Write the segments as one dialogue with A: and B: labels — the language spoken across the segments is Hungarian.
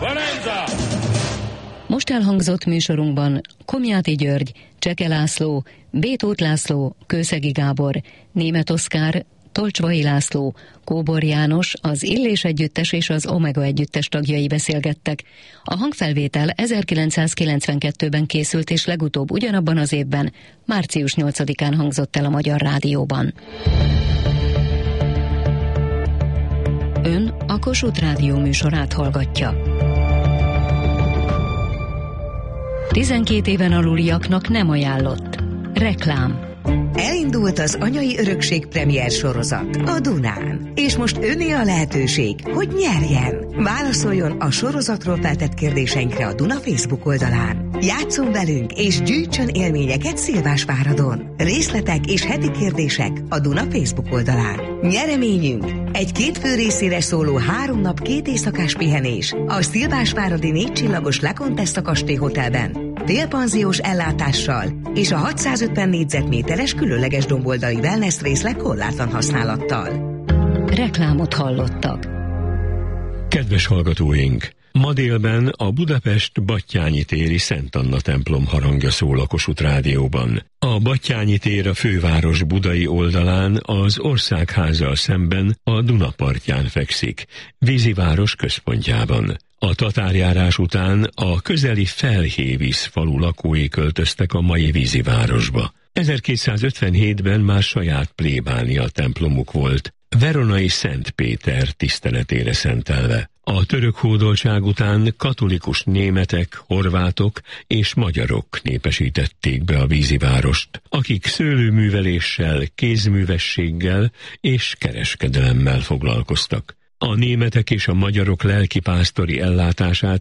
A: Valenza!
B: Most elhangzott műsorunkban Komjáti György, Cseke László, B. Tóth László, Kőszegi Gábor, Németh Oszkár, Tolcsvai László, Kóbor János, az Illés Együttes és az Omega Együttes tagjai beszélgettek. A hangfelvétel 1992-ben készült, és legutóbb ugyanabban az évben, március 8-án hangzott el a Magyar Rádióban. Ön a Kossuth Rádió műsorát hallgatja. 12 éven aluliaknak nem ajánlott. Reklám.
C: Elindult az Anyai Örökség premier sorozat a Dunán. És most önné a lehetőség, hogy nyerjen. Válaszoljon a sorozatról feltett kérdéseinkre a Duna Facebook oldalán. Játsszon velünk és gyűjtsön élményeket Szilvásváradon. Részletek és heti kérdések a Duna Facebook oldalán. Nyereményünk egy 2 fő részére szóló 3 nap 2 éjszakás pihenés a Szilvásváradi 4 csillagos La Contessa kastély hotelben, félpanziós ellátással és a 650 négyzetméteres különleges domboldali wellness részleg korlátlan használattal.
B: Reklámot hallottak.
D: Kedves hallgatóink! Ma délben a Budapest Batthyány téri Szent Anna templom harangja szól a Kossuth Rádióban. A Batthyány tér a főváros budai oldalán, az Országházzal szemben a Duna partján fekszik, víziváros központjában. A tatárjárás után a közeli Felhévíz falu lakói költöztek a mai vízivárosba. 1257-ben már saját plébánia templomuk volt, Veronai Szent Péter tiszteletére szentelve. A török hódoltság után katolikus németek, horvátok és magyarok népesítették be a vízivárost, akik szőlőműveléssel, kézművességgel és kereskedelemmel foglalkoztak. A németek és a magyarok lelkipásztori ellátását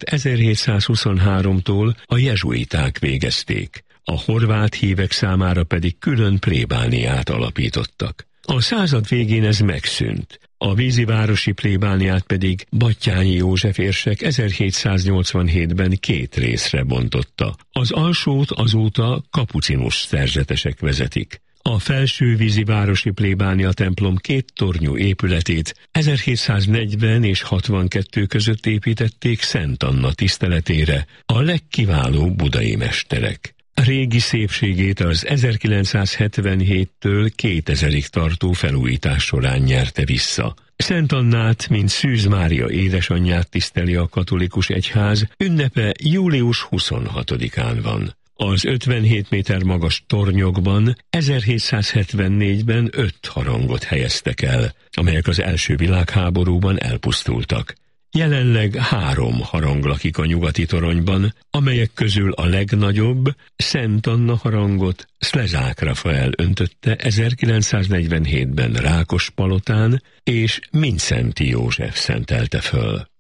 D: 1723-tól a jezsuiták végezték, a horvát hívek számára pedig külön plébániát alapítottak. A század végén ez megszűnt, a vízivárosi plébániát pedig Batthyányi József érsek 1787-ben 2 részre bontotta. Az alsót azóta kapucinus szerzetesek vezetik. A felső vízivárosi plébánia templom 2 tornyú épületét 1740 és 62 között építették Szent Anna tiszteletére a legkiválóbb budai mesterek. Régi szépségét az 1977-től 2000-ig tartó felújítás során nyerte vissza. Szent Annát, mint Szűz Mária édesanyját tiszteli a katolikus egyház, ünnepe július 26-án van. Az 57 méter magas tornyokban 1774-ben 5 harangot helyeztek el, amelyek az első világháborúban elpusztultak. Jelenleg 3 harang lakik a nyugati toronyban, amelyek közül a legnagyobb Szent Anna harangot Szlezák Rafael öntötte 1947-ben Rákospalotán, és Mindszenty József szentelte föl.